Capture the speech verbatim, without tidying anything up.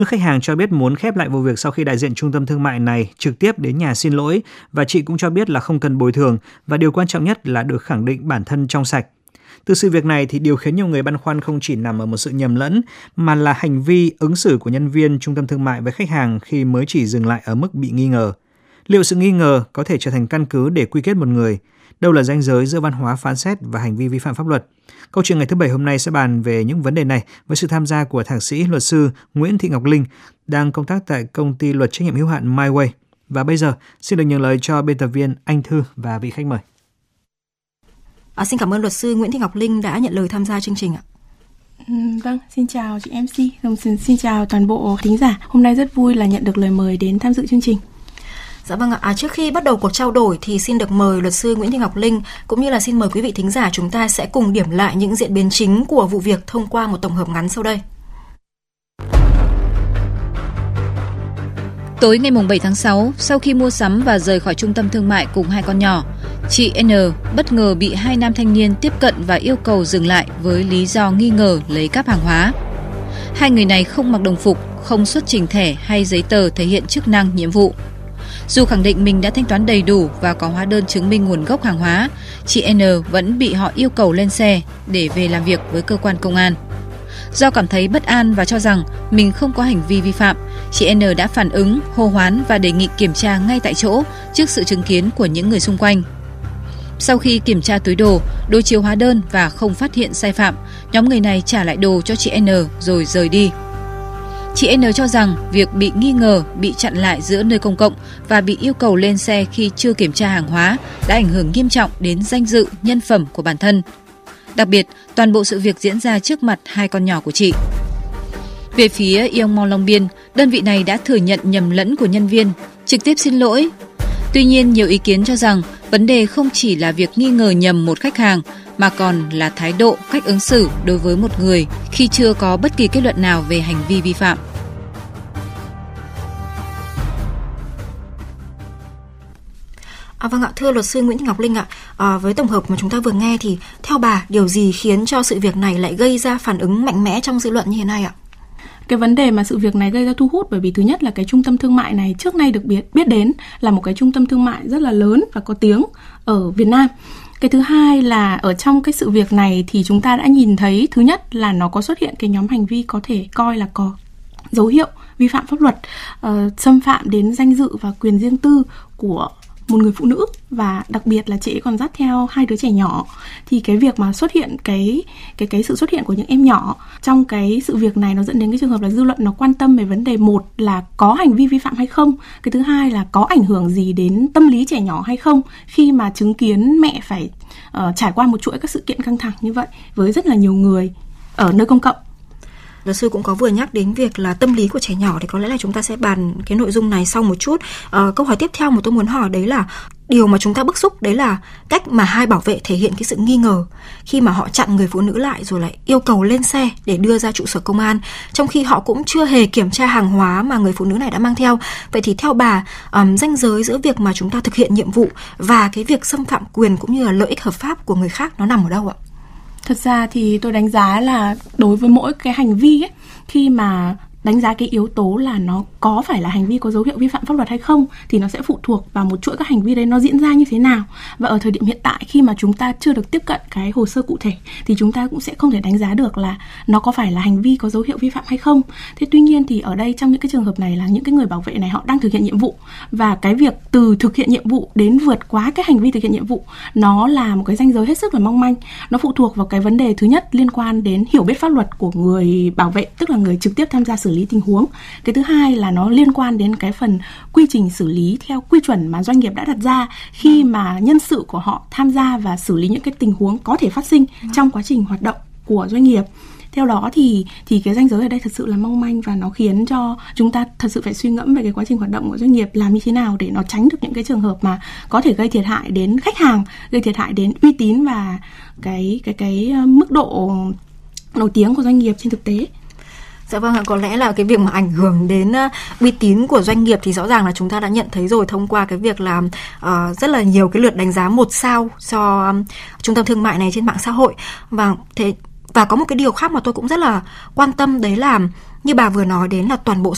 Khách hàng cho biết muốn khép lại vụ việc sau khi đại diện trung tâm thương mại này trực tiếp đến nhà xin lỗi, và chị cũng cho biết là không cần bồi thường, và điều quan trọng nhất là được khẳng định bản thân trong sạch. Từ sự việc này thì điều khiến nhiều người băn khoăn không chỉ nằm ở một sự nhầm lẫn, mà là hành vi ứng xử của nhân viên trung tâm thương mại với khách hàng khi mới chỉ dừng lại ở mức bị nghi ngờ. Liệu sự nghi ngờ có thể trở thành căn cứ để quy kết một người? Đâu là ranh giới giữa văn hóa phán xét và hành vi vi phạm pháp luật? Câu chuyện ngày thứ Bảy hôm nay sẽ bàn về những vấn đề này với sự tham gia của thạc sĩ luật sư Nguyễn Thị Ngọc Linh, đang công tác tại công ty luật trách nhiệm hữu hạn MyWay. Và bây giờ, xin được nhường lời cho biên tập viên Anh Thư và vị khách mời. À, xin cảm ơn luật sư Nguyễn Thị Ngọc Linh đã nhận lời tham gia chương trình ạ. Ừ, vâng, xin chào chị em xê, xin, xin chào toàn bộ thính giả. Hôm nay rất vui là nhận được lời mời đến tham dự chương trình. Dạ vâng ạ, à, trước khi bắt đầu cuộc trao đổi thì xin được mời luật sư Nguyễn Thị Ngọc Linh cũng như là xin mời quý vị thính giả chúng ta sẽ cùng điểm lại những diễn biến chính của vụ việc thông qua một tổng hợp ngắn sau đây. Tối ngày bảy tháng sáu, sau khi mua sắm và rời khỏi trung tâm thương mại cùng hai con nhỏ, chị N bất ngờ bị hai nam thanh niên tiếp cận và yêu cầu dừng lại với lý do nghi ngờ lấy cắp hàng hóa. Hai người này không mặc đồng phục, không xuất trình thẻ hay giấy tờ thể hiện chức năng nhiệm vụ. Dù khẳng định mình đã thanh toán đầy đủ và có hóa đơn chứng minh nguồn gốc hàng hóa, chị N vẫn bị họ yêu cầu lên xe để về làm việc với cơ quan công an. Do cảm thấy bất an và cho rằng mình không có hành vi vi phạm, chị N đã phản ứng, hô hoán và đề nghị kiểm tra ngay tại chỗ trước sự chứng kiến của những người xung quanh. Sau khi kiểm tra túi đồ, đối chiếu hóa đơn và không phát hiện sai phạm, nhóm người này trả lại đồ cho chị N rồi rời đi. Chị N cho rằng việc bị nghi ngờ, bị chặn lại giữa nơi công cộng và bị yêu cầu lên xe khi chưa kiểm tra hàng hóa đã ảnh hưởng nghiêm trọng đến danh dự, nhân phẩm của bản thân. Đặc biệt, toàn bộ sự việc diễn ra trước mặt hai con nhỏ của chị. Về phía Ion Mall Long Biên, đơn vị này đã thừa nhận nhầm lẫn của nhân viên, trực tiếp xin lỗi. Tuy nhiên, nhiều ý kiến cho rằng vấn đề không chỉ là việc nghi ngờ nhầm một khách hàng, mà còn là thái độ, cách ứng xử đối với một người khi chưa có bất kỳ kết luận nào về hành vi vi phạm. À, vâng ạ, thưa luật sư Nguyễn Thị Ngọc Linh ạ, à, với tổng hợp mà chúng ta vừa nghe thì theo bà điều gì khiến cho sự việc này lại gây ra phản ứng mạnh mẽ trong dư luận như thế này ạ? Cái vấn đề mà sự việc này gây ra thu hút bởi vì thứ nhất là cái trung tâm thương mại này trước nay được biết biết đến là một cái trung tâm thương mại rất là lớn và có tiếng ở Việt Nam. Cái thứ hai là ở trong cái sự việc này thì chúng ta đã nhìn thấy thứ nhất là nó có xuất hiện cái nhóm hành vi có thể coi là có dấu hiệu vi phạm pháp luật, uh, xâm phạm đến danh dự và quyền riêng tư của một người phụ nữ, và đặc biệt là chị ấy còn dắt theo hai đứa trẻ nhỏ. Thì cái việc mà xuất hiện cái cái cái sự xuất hiện của những em nhỏ trong cái sự việc này nó dẫn đến cái trường hợp là dư luận nó quan tâm về vấn đề, một là có hành vi vi phạm hay không, cái thứ hai là có ảnh hưởng gì đến tâm lý trẻ nhỏ hay không khi mà chứng kiến mẹ phải uh, trải qua một chuỗi các sự kiện căng thẳng như vậy với rất là nhiều người ở nơi công cộng. Luật sư cũng có vừa nhắc đến việc là tâm lý của trẻ nhỏ, thì có lẽ là chúng ta sẽ bàn cái nội dung này sau một chút. À, câu hỏi tiếp theo mà tôi muốn hỏi đấy là điều mà chúng ta bức xúc đấy là cách mà hai bảo vệ thể hiện cái sự nghi ngờ khi mà họ chặn người phụ nữ lại rồi lại yêu cầu lên xe để đưa ra trụ sở công an, trong khi họ cũng chưa hề kiểm tra hàng hóa mà người phụ nữ này đã mang theo. Vậy thì theo bà, um, ranh giới giữa việc mà chúng ta thực hiện nhiệm vụ và cái việc xâm phạm quyền cũng như là lợi ích hợp pháp của người khác nó nằm ở đâu ạ? Thật ra thì tôi đánh giá là đối với mỗi cái hành vi ấy, khi mà đánh giá cái yếu tố là nó có phải là hành vi có dấu hiệu vi phạm pháp luật hay không thì nó sẽ phụ thuộc vào một chuỗi các hành vi đấy nó diễn ra như thế nào. Và ở thời điểm hiện tại khi mà chúng ta chưa được tiếp cận cái hồ sơ cụ thể thì chúng ta cũng sẽ không thể đánh giá được là nó có phải là hành vi có dấu hiệu vi phạm hay không. Thế tuy nhiên thì ở đây trong những cái trường hợp này là những cái người bảo vệ này họ đang thực hiện nhiệm vụ, và cái việc từ thực hiện nhiệm vụ đến vượt quá cái hành vi thực hiện nhiệm vụ nó là một cái ranh giới hết sức là mong manh. Nó phụ thuộc vào cái vấn đề thứ nhất liên quan đến hiểu biết pháp luật của người bảo vệ, tức là người trực tiếp tham gia xử lý tình huống. Cái thứ hai là nó liên quan đến cái phần quy trình xử lý theo quy chuẩn mà doanh nghiệp đã đặt ra khi mà nhân sự của họ tham gia và xử lý những cái tình huống có thể phát sinh trong quá trình hoạt động của doanh nghiệp. Theo đó thì thì cái ranh giới ở đây thật sự là mong manh, và nó khiến cho chúng ta thật sự phải suy ngẫm về cái quá trình hoạt động của doanh nghiệp làm như thế nào để nó tránh được những cái trường hợp mà có thể gây thiệt hại đến khách hàng, gây thiệt hại đến uy tín và cái cái cái mức độ nổi tiếng của doanh nghiệp trên thực tế. Dạ vâng ạ, có lẽ là cái việc mà ảnh hưởng đến uh, uy tín của doanh nghiệp thì rõ ràng là chúng ta đã nhận thấy rồi thông qua cái việc là uh, rất là nhiều cái lượt đánh giá một sao cho um, trung tâm thương mại này trên mạng xã hội. Và thế và có một cái điều khác mà tôi cũng rất là quan tâm, đấy là như bà vừa nói đến là toàn bộ